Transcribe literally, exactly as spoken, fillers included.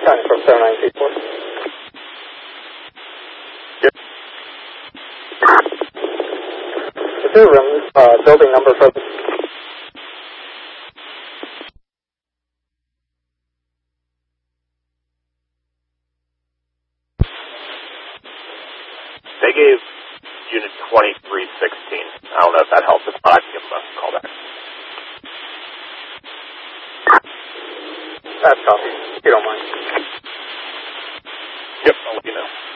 County from seven nine two four. Yep. Is there a room, uh, building number for this? They gave unit twenty-three sixteen. I don't know if that helps. If not, I can give them a call back. That's copy, if you don't mind. Yep, I'll let you know.